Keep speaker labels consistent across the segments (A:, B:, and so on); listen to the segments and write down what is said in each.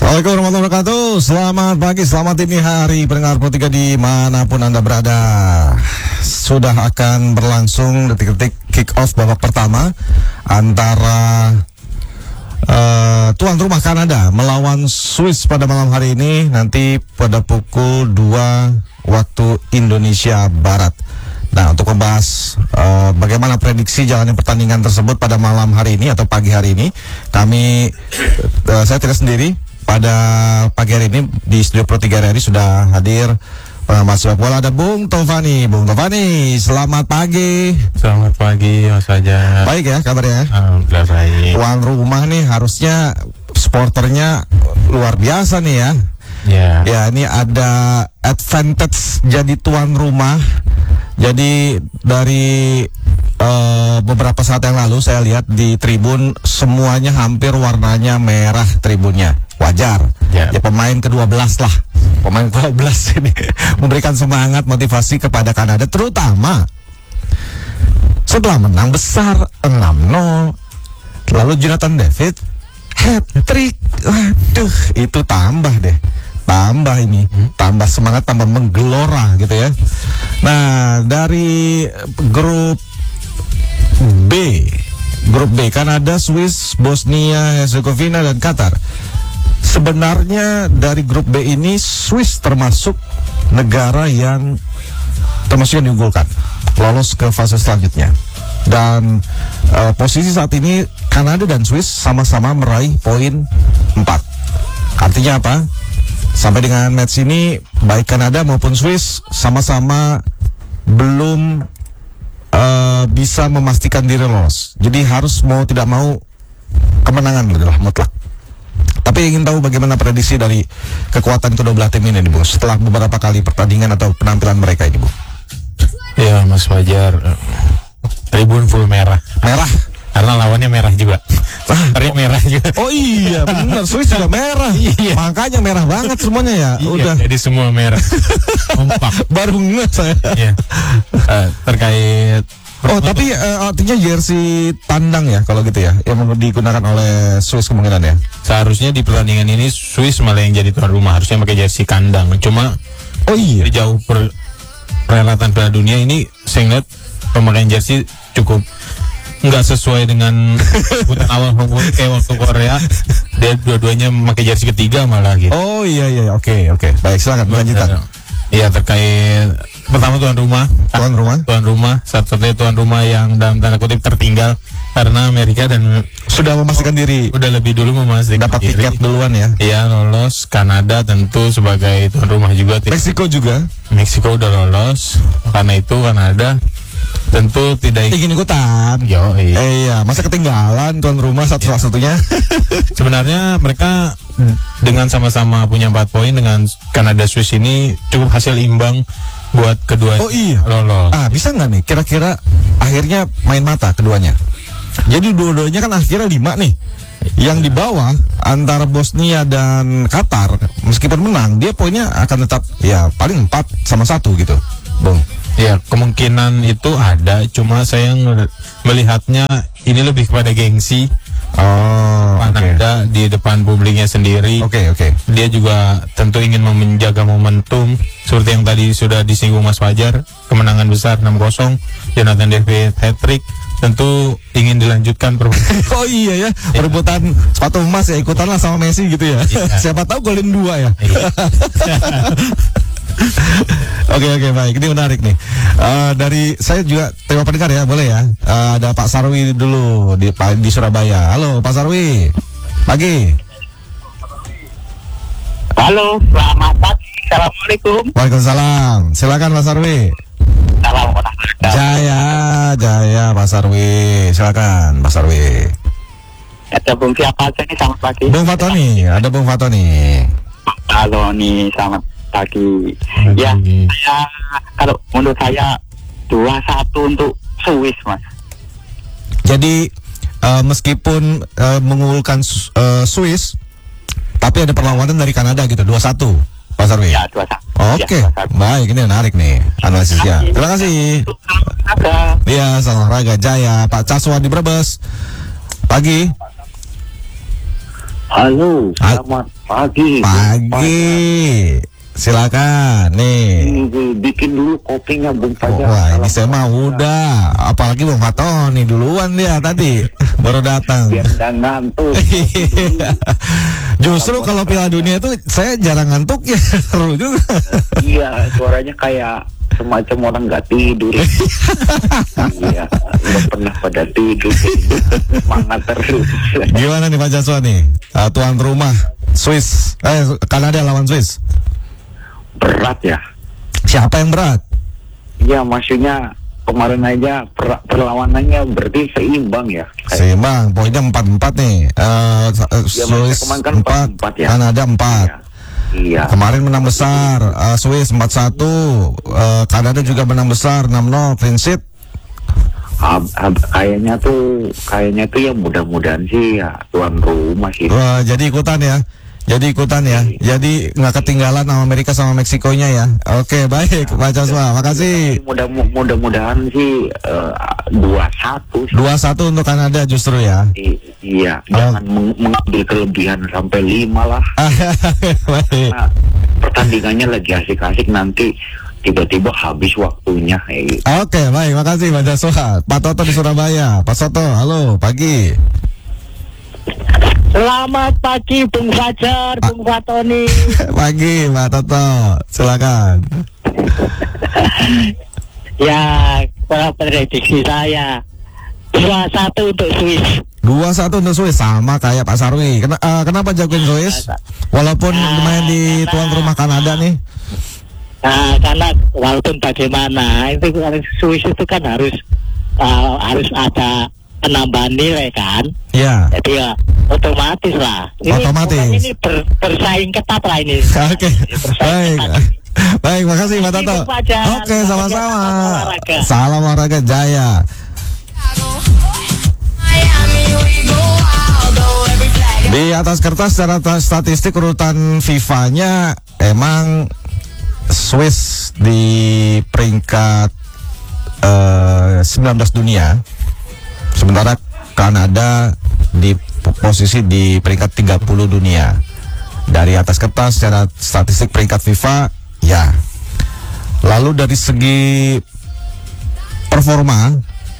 A: Assalamualaikum warahmatullahi wabarakatuh. Selamat pagi, selamat dini hari pendengar Pro 3 dimanapun Anda berada. Sudah akan berlangsung detik-detik kick off babak pertama antara tuan rumah Kanada melawan Swiss pada malam hari ini, nanti pada pukul 2 waktu Indonesia Barat. Nah, untuk membahas bagaimana prediksi jalannya pertandingan tersebut pada malam hari ini atau pagi hari ini, saya tidak sendiri. Pada pagi hari ini di studio Pro 3 RRI sudah hadir pengamat sepak bola, ada Bung Tovani. Bung Tovani, selamat pagi.
B: Selamat pagi, Mas Fajar.
A: Baik ya kabarnya?
B: Alhamdulillah baik.
A: Tuan rumah nih harusnya supporternya luar biasa nih ya. Ya, ini ada advantage jadi tuan rumah. Jadi dari beberapa saat yang lalu saya lihat di tribun semuanya hampir warnanya merah tribunnya. Wajar. Ya, pemain ke-12 lah. Pemain ke-12 ini memberikan semangat motivasi kepada Kanada, terutama setelah menang besar 6-0. Lalu Jonathan David hat-trick. Waduh, itu tambah deh. Tambah semangat, tambah menggelora gitu ya. Nah, dari grup B Kanada, Swiss, Bosnia, Herzegovina dan Qatar. Sebenarnya dari grup B ini Swiss termasuk negara yang diunggulkan lolos ke fase selanjutnya. Dan posisi saat ini Kanada dan Swiss sama-sama meraih poin 4. Artinya apa? Sampai dengan match ini baik Kanada maupun Swiss sama-sama belum bisa memastikan diri lolos. Jadi harus mau tidak mau kemenangan adalah mutlak. Tapi ingin tahu bagaimana prediksi dari kekuatan kedua belah tim ini, Bu, setelah beberapa kali pertandingan atau penampilan mereka ini, Bu.
B: Ya, Mas Fajar, tribun full merah.
A: Merah?
B: Karena lawannya merah juga. Merah juga.
A: Oh iya, benar, Swiss juga merah. Iya. Makanya merah banget semuanya ya.
B: Iya,
A: udah.
B: Jadi semua merah. Kompak.
A: Baru ngeh saya.
B: Iya. Terkait.
A: Oh, tapi artinya jersey tandang ya kalau gitu ya, yang digunakan oleh Swiss kemungkinan ya.
B: Seharusnya di pertandingan ini Swiss malah yang jadi tuan rumah, harusnya pakai jersey kandang. Cuma di jauh perhelatan Piala Dunia ini saya ngeliat pemakaian jersey cukup nggak sesuai dengan kebutuhan awal kayak waktu Korea. Dia dua-duanya memakai jersey ketiga malah gitu.
A: Oh iya, oke. Baik, silakan lanjutkan.
B: Iya, terkait pertama tuan rumah satu-satunya tuan rumah yang dalam tanda kutip tertinggal karena Amerika dan
A: sudah memastikan diri,
B: udah lebih dulu memastikan
A: dapat
B: diri.
A: Tiket duluan ya.
B: Iya, lolos. Kanada tentu sebagai tuan rumah juga. Meksiko udah lolos. Karena itu Kanada tentu tidak
A: ingin ikutan. Iya, masa ketinggalan tuan rumah satu-satunya.
B: Sebenarnya mereka dengan sama-sama punya 4 poin dengan Kanada Swiss ini cukup hasil imbang buat kedua.
A: Oh iya,
B: lolos.
A: Bisa nggak nih kira-kira akhirnya main mata keduanya? Jadi dua-duanya kan akhirnya 5 nih. Yang di bawah antara Bosnia dan Qatar, meskipun menang, dia poinnya akan tetap ya paling 4-1 gitu, Bung.
B: Ya, kemungkinan itu ada, cuma saya melihatnya ini lebih kepada gengsi. Kanada di depan publiknya sendiri.
A: Oke.
B: Dia juga tentu ingin menjaga momentum seperti yang tadi sudah disinggung Mas Fajar, kemenangan besar 6-0, Jonathan David hat-trick, tentu ingin dilanjutkan perebutan.
A: Oh iya ya, perebutan sepatu emas ya, ikutanlah sama Messi gitu ya. Siapa tahu golin 2 ya. Oke, baik, ini menarik nih. Dari saya juga tema pendengar ya, boleh ya. Ada Pak Sarwi dulu di Surabaya. Halo Pak Sarwi, pagi.
C: Halo, selamat pagi. Assalamualaikum.
A: Waalaikumsalam. Silakan Pak Sarwi.
C: Salam.
A: Jaya Pak Sarwi. Silakan Pak Sarwi.
C: Ada Bung siapa aja nih, selamat pagi.
A: Bung Fatoni, ada Bung Fatoni.
C: Halo nih, selamat pagi. Ya, kalau menurut saya 2-1 untuk Swiss, Mas.
A: Jadi meskipun mengunggulkan Swiss, tapi ada perlawanan dari Kanada gitu, 2-1, Pak Sarwi.
C: Ya, 2-1.
A: Oke, baik, ini menarik nih analisisnya. Terima kasih. Iya, Olahraga Jaya, Pak Caswa di Brebes. Pagi.
D: Halo, selamat pagi.
A: Silakan nih.
D: Bikin dulu kopinya Bung Fajar.
A: Wah, ini saya mah udah. Apalagi Bung Fatoni duluan dia tadi baru datang.
D: Biar nggak ngantuk.
A: Justru kalau Piala Dunia itu saya jarang ngantuk ya, seru juga.
D: Iya, suaranya kayak semacam orang nggak tidur. Iya, nggak pernah pada tidur. Semangat terus.
A: Gimana nih Pak Jaswa nih? Tuan rumah Swiss, Kanada lawan Swiss.
D: Berat ya.
A: Siapa yang berat?
D: Ya, maksudnya kemarin aja perlawanannya berarti seimbang ya.
A: Seimbang, poinnya 4-4 nih. Swiss
D: kemarin kan 4-4 ya.
A: Kanada 4.
D: Iya.
A: Kemarin menang besar, Swiss 4-1, Kanada juga menang besar 6-0, clean sheet.
D: Kayaknya tuh ya mudah-mudahan sih ya tuan rumah sih.
A: Wah, jadi ikutan ya. Jadi nggak ketinggalan sama Amerika sama Meksikonya ya. Oke, baik Pak Jaswa, makasih.
D: Mudah-mudahan sih 2-1
A: 2-1 untuk Kanada justru ya.
D: Iya, jangan mengambil kelebihan sampai 5 lah.
A: Baik.
D: Nah, pertandingannya lagi asik-asik, nanti tiba-tiba habis waktunya.
A: Oke, baik, makasih Pak Jaswa. Pak Toto di Surabaya. Pak Soto, halo, pagi.
E: Selamat pagi Bung Fajar, Bung Fatoni.
A: Pagi Pak Toto, silakan.
E: Ya, kalau prediksi saya 2-1 untuk Swiss.
A: 2-1 untuk Swiss, sama kayak Pak Sarwi. Kenapa jagoin Swiss? Walaupun main di tuan rumah Kanada nih.
E: Nah, karena walaupun bagaimana itu Swiss itu kan harus ada penambahan nilai kan.
A: Iya.
E: Jadi ya otomatis lah. Ini bersaing ketat lah ini.
A: Oke. Baik. Baik, makasih Pak Toto. Oke, sama-sama. Salam olahraga Jaya. Di atas kertas secara statistik urutan FIFA-nya emang Swiss di peringkat 19 dunia. Sementara Kanada di posisi di peringkat 30 dunia. Dari atas kertas secara statistik peringkat FIFA, ya. Lalu dari segi performa,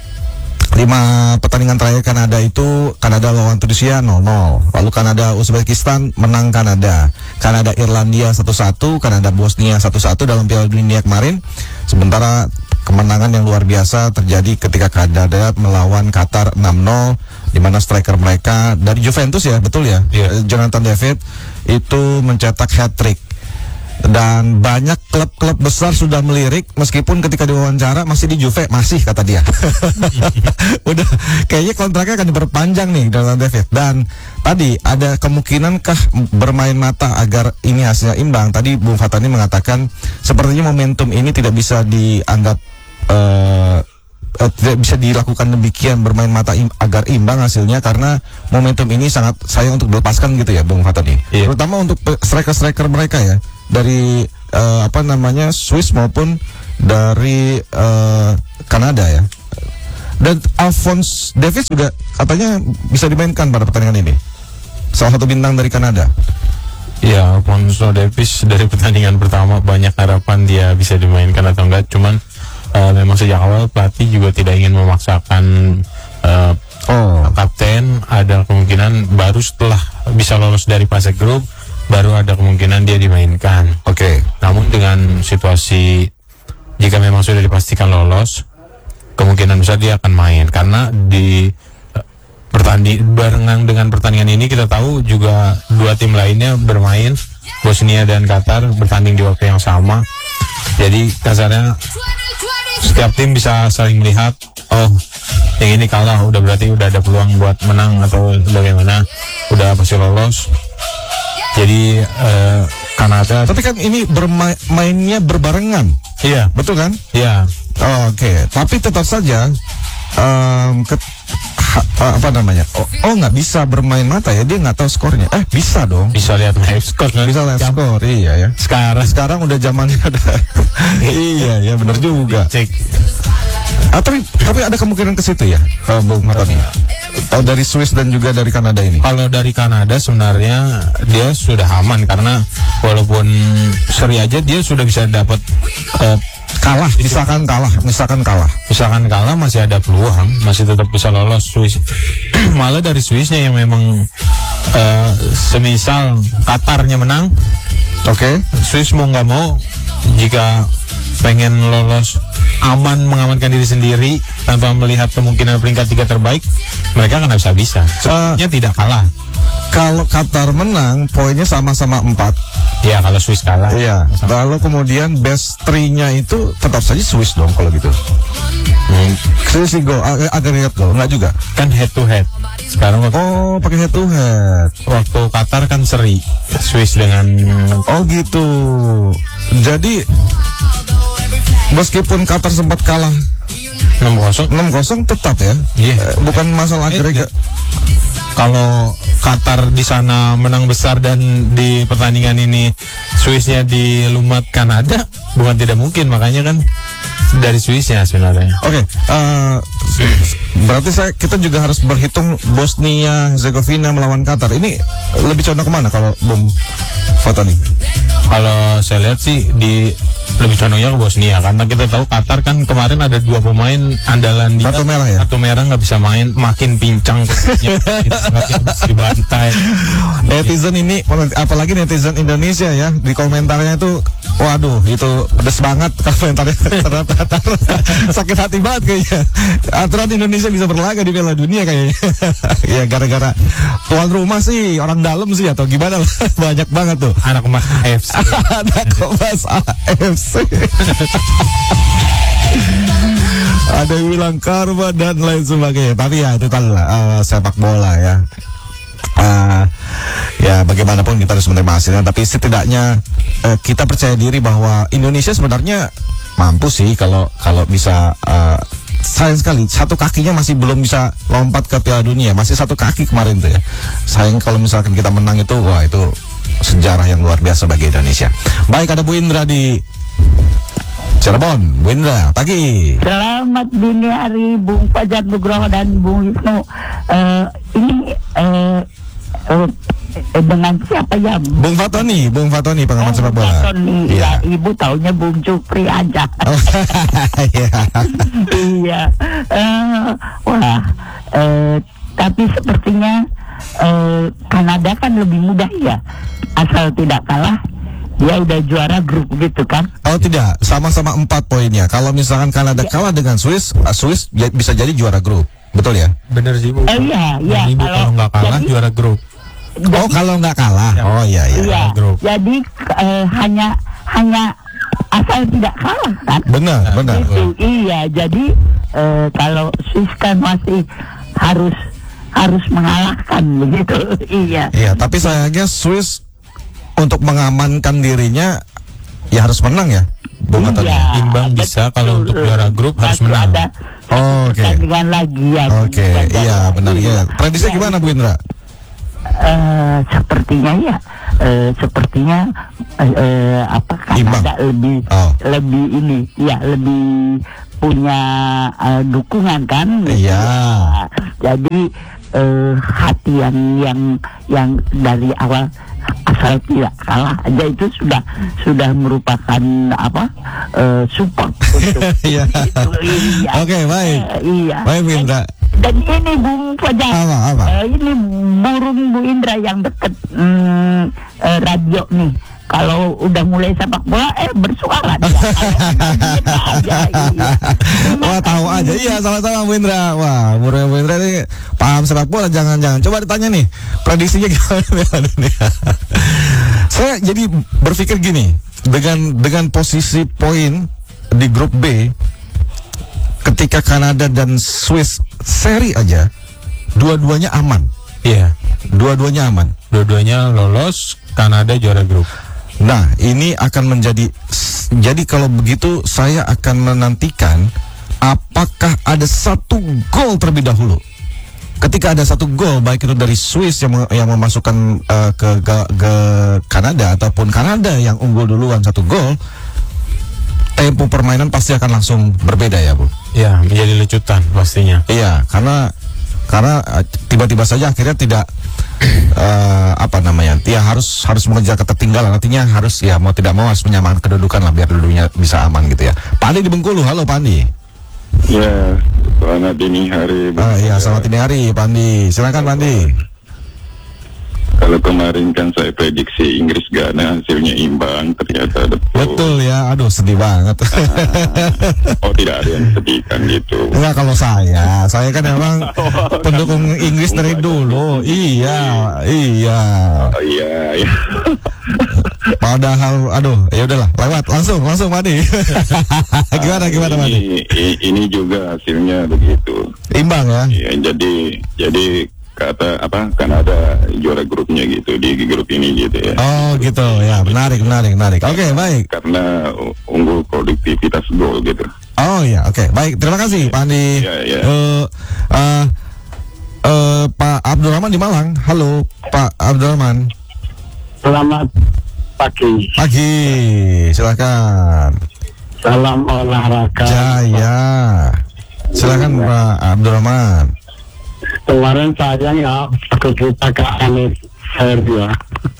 A: 5 pertandingan terakhir Kanada itu, Kanada lawan Tunisia 0-0. Lalu Kanada Uzbekistan menang Kanada. Kanada Irlandia 1-1, Kanada Bosnia 1-1 dalam Piala Dunia kemarin. Sementara kemenangan yang luar biasa terjadi ketika Kanada melawan Qatar 6-0, di mana striker mereka dari Juventus ya, betul ya, Jonathan David itu mencetak hat-trick. Dan banyak klub-klub besar sudah melirik, meskipun ketika diwawancara masih di Juve, masih kata dia. Udah kayaknya kontraknya akan diperpanjang nih Jonathan David. Dan tadi ada kemungkinankah bermain mata agar ini hasilnya imbang? Tadi Bung Fatani mengatakan sepertinya momentum ini tidak bisa dianggap tidak bisa dilakukan demikian, bermain mata agar imbang hasilnya, karena momentum ini sangat sayang untuk dilepaskan gitu ya Bung Fatani. Terutama untuk striker-striker mereka ya, dari Swiss maupun dari Kanada ya. Dan Alphonse Davies juga katanya bisa dimainkan pada pertandingan ini, salah satu bintang dari Kanada.
B: Ya, Alphonse Davies dari pertandingan pertama banyak harapan dia bisa dimainkan atau enggak, cuman memang sejak awal pelatih juga tidak ingin memaksakan kapten. Ada kemungkinan baru setelah bisa lolos dari fase grup baru ada kemungkinan dia dimainkan.
A: Oke.
B: Namun dengan situasi jika memang sudah dipastikan lolos, kemungkinan besar dia akan main, karena di barengan dengan pertandingan ini kita tahu juga 2 tim lainnya bermain, Bosnia dan Qatar bertanding di waktu yang sama. Jadi kasarnya setiap tim bisa saling melihat, oh yang ini kalah, udah berarti udah ada peluang buat menang atau bagaimana, udah pasti lolos. Jadi Kanada.
A: Tapi kan ini mainnya berbarengan.
B: Iya,
A: betul kan?
B: Iya.
A: Oke. Tapi tetap saja nggak bisa bermain mata ya, dia nggak tahu skornya. Bisa dong.
B: Bisa lihat live skor.
A: Bisa live skor, iya ya. Sekarang udah zamannya ada. Iya ya, benar juga.
B: Cek.
A: Tapi ada kemungkinan ke situ ya, Bung Tony. Dari Swiss dan juga dari Kanada ini.
B: Kalau dari Kanada sebenarnya dia sudah aman karena walaupun seri aja dia sudah bisa dapat
A: kalah. Misalkan kalah
B: masih ada peluang, masih tetap bisa lolos Swiss. Malah dari Swissnya yang memang semisal Qatarnya menang,
A: oke.
B: Swiss mau nggak mau jika pengen lolos aman, mengamankan diri sendiri tanpa melihat kemungkinan peringkat 3 terbaik, mereka kan bisa. Sebenarnya tidak kalah.
A: Kalau Qatar menang, poinnya sama-sama 4.
B: Ya, kalau Swiss kalah.
A: Iya. Lalu kemudian best 3-nya itu tetap saja Swiss dong kalau gitu. Swiss gol, agregat gol, enggak juga.
B: Kan head to head. Sekarang
A: pakai head to head.
B: Waktu Qatar kan seri Swiss dengan
A: gitu. Jadi meskipun Qatar sempat kalah 6-0 tetap ya. Bukan masalah agregat.
B: Kalau Qatar di sana menang besar dan di pertandingan ini Swissnya dilumat Kanada, bukan tidak mungkin, makanya kan dari Swissnya sebenarnya.
A: Oke, berarti kita juga harus berhitung Bosnia Herzegovina melawan Qatar. Ini lebih condong kemana kalau Bung Fatoni?
B: Kalau saya lihat sih lebih condongnya ke Bosnia, karena kita tahu Qatar kan kemarin ada 2 pemain andalan dia.
A: Kartu merah ya?
B: Kartu merah nggak bisa main, makin pincang makin dibantai.
A: Netizen ini, apalagi netizen Indonesia ya, di komentarnya itu, waduh, itu pedes banget komentarnya. Sakit hati banget kayaknya. Aturan Indonesia bisa berlaga di Piala Dunia kayaknya. Ya gara-gara tuan rumah sih, orang dalam sih atau gimana lah. Banyak banget tuh.
B: Anak emas AFC.
A: Anak emas AFC. Ada yang bilang karma dan lain sebagainya. Tapi ya itu kan sepak bola ya. Ya bagaimanapun kita harus menerima hasilnya. Tapi setidaknya kita percaya diri bahwa Indonesia sebenarnya mampu sih kalau bisa. Sayang sekali satu kakinya masih belum bisa lompat ke Piala Dunia, masih satu kaki kemarin tuh ya. Sayang kalau misalkan kita menang itu, wah itu sejarah yang luar biasa bagi Indonesia. Baik, ada Bu Indra di Cirebon. Bu Indra, pagi.
F: Selamat dini hari Bung Fajar Nugroho dan Bung Wisnu. Ini dengan siapa ya?
A: Bung Fatoni pengamat sepak bola.
F: Fatoni, ya Ibu taunya Bung Jupri aja. Iya. Tapi sepertinya Kanada kan lebih mudah ya, asal tidak kalah dia udah juara grup gitu kan?
A: Oh tidak, sama-sama 4 poinnya. Kalau misalkan Kanada kalah dengan Swiss bisa jadi juara grup, betul ya?
B: Bener sih Bu.
F: Iya.
B: Ibu kalau nggak kalah juara grup.
A: Kalau nggak kalah, iya.
F: Grup. Jadi hanya asal tidak kalah kan?
A: Benar.
F: Gitu, iya. Jadi kalau Swiss kan masih harus mengalahkan begitu. Iya.
A: Iya, tapi sayangnya Swiss untuk mengamankan dirinya ya harus menang ya.
F: Iya,
B: imbang bisa, kalau untuk juara grup harus menang.
A: Oke.
F: Pertandingan lagi ya.
A: Oke, iya benar ya. Prediksinya gimana Bu Indra?
F: Sepertinya Kanada lebih punya dukungan kan?
A: Iya.
F: Jadi hati yang dari awal asal tidak kalah aja itu sudah merupakan support untuk
A: Iya. Oke, baik.
F: Iya.
A: Baik Bu Indra.
F: Dan ini Bung Fajar, ini burung Bu Indra yang deket radio nih. Kalau udah mulai sepak bola bersuara dia.
A: Wah tahu aja. Iya sama-sama Bu Indra. Wah burung Bu Indra ini paham sepak bola. Jangan coba ditanya nih prediksinya gimana. Saya jadi berpikir gini, dengan posisi poin di grup B, ketika Kanada dan Swiss seri aja, dua-duanya aman.
B: Iya,
A: dua-duanya aman.
B: Dua-duanya lolos, Kanada juara grup.
A: Nah, ini akan jadi kalau begitu saya akan menantikan apakah ada 1 gol terlebih dahulu. Ketika ada 1 gol, baik itu dari Swiss yang memasukkan ke Kanada ataupun Kanada yang unggul duluan 1 gol, tempo permainan pasti akan langsung berbeda ya, Bu.
B: Ya, menjadi lecutan pastinya.
A: Iya, karena tiba-tiba saja akhirnya tidak dia harus mengejar ketertinggalan, artinya harus ya mau tidak mau harus menyamakan kedudukan lah biar dulunya bisa aman gitu ya. Pak Andi di Bengkulu, halo Pak Andi.
G: Ya, selamat dini hari.
A: Selamat dini hari Pak Andi, silakan Pak Andi.
G: Kalau kemarin kan saya prediksi Inggris Ghana hasilnya imbang, ternyata
A: betul ya, aduh sedih banget.
G: Oh, tidak ada yang sedih kan gitu.
A: Enggak, kalau saya kan memang pendukung Inggris dari dulu. Iya.
G: Oh iya.
A: Padahal, aduh, ya udahlah, lewat langsung Pak Andi. Gimana Pak Andi?
G: Ini juga hasilnya begitu.
A: Imbang ya?
G: Iya, jadi kata Kanada juara grupnya gitu di grup ini gitu ya.
A: Oh gitu ya, menarik. Oke, baik.
G: Karena unggul produktivitas gol gitu.
A: Oh ya, oke, baik. Terima kasih Pak Andi.
G: Ya.
A: Pak Abdurrahman di Malang. Halo Pak Abdurrahman.
H: Selamat pagi.
A: Silakan.
H: Salam olahraga.
A: Jaya. Silakan Pak Abdurrahman.
H: Kemarin saya aku kita ke Anis Serbia.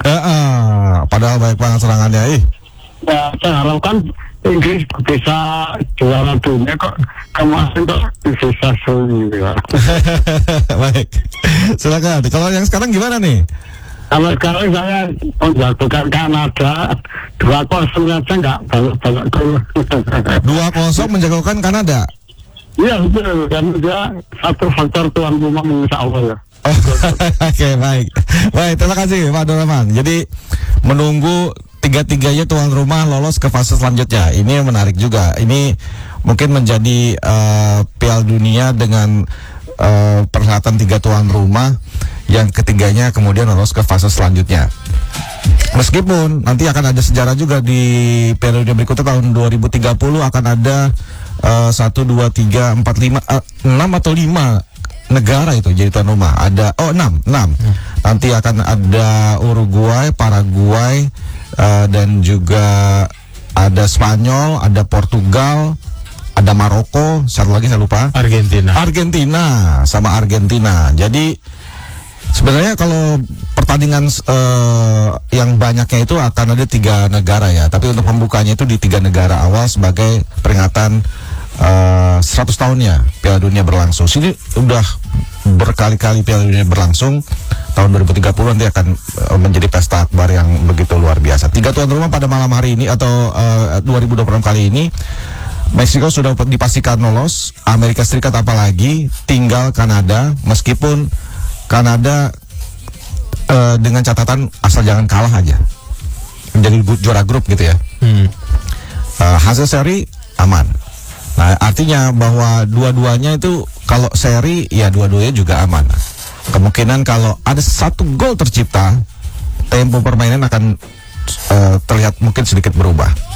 A: Padahal baik banget serangannya.
H: Ya, saya harapkan Inggris bisa juara dunia, kok kemarin kok bisa sulit ya.
A: Baik, silakan. Kalau yang sekarang gimana nih?
H: Kalau sekarang saya menjagokan Kanada 2-0 aja, nggak banyak gol.
A: 2-0 menjagokan Kanada.
H: Iya betul, dan dia satu faktor tuan rumah insya Allah ya.
A: Oke, baik, terima kasih Pak Abdurrahman. Jadi menunggu tiga-tiganya tuan rumah lolos ke fase selanjutnya. Ini menarik juga. Ini mungkin menjadi Piala Dunia dengan perhelatan 3 tuan rumah, yang ketiganya kemudian lolos ke fase selanjutnya. Meskipun nanti akan ada sejarah juga di periode berikutnya tahun 2030 akan ada 1, 2, 3, 4, 5, 6 atau 5 negara itu jadi tuan rumah. Ada 6. Nanti akan ada Uruguay, Paraguay, dan juga ada Spanyol, ada Portugal, ada Maroko, satu lagi saya lupa. Argentina sama Argentina. Jadi sebenarnya kalau pertandingan yang banyaknya itu akan ada 3 negara ya. Tapi untuk pembukanya itu di 3 negara awal sebagai peringatan 100 tahunnya Piala Dunia berlangsung. Sini udah berkali-kali Piala Dunia berlangsung. Tahun 2030 nanti akan menjadi pesta akbar yang begitu luar biasa. 3 tuan rumah pada malam hari ini atau 2026 kali ini. Meksiko sudah dipastikan lolos, Amerika Serikat apalagi, tinggal Kanada. Meskipun Kanada dengan catatan asal jangan kalah aja, menjadi juara grup gitu ya. Hasil seri aman. Nah, artinya bahwa dua-duanya itu kalau seri ya dua-duanya juga aman. Kemungkinan kalau ada 1 gol tercipta, tempo permainan akan terlihat mungkin sedikit berubah.